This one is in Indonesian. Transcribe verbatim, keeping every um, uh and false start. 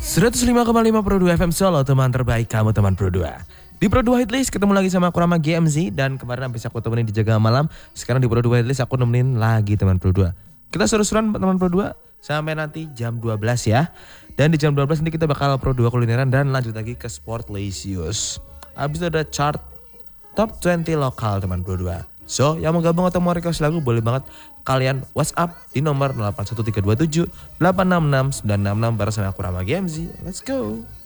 seratus lima koma lima Pro dua F M Solo, teman terbaik kamu teman Pro dua. Di Pro dua Hitlist ketemu lagi sama aku Rama G M Z. Dan kemarin habis aku temenin di Jaga Malam, sekarang di Pro dua Hitlist aku nemenin lagi teman Pro dua. Kita seru-seruan teman Pro dua sampai nanti jam dua belas ya. Dan di jam dua belas nanti kita bakal Pro dua kulineran dan lanjut lagi ke Sport Lesius. Habis itu ada chart Top dua puluh lokal teman Pro dua. So, yang mau gabung atau mau request lagu boleh banget kalian WhatsApp di nomor nol delapan satu tiga dua tujuh delapan enam enam sembilan enam enam bareng sama aku Rama G M Z. Let's go.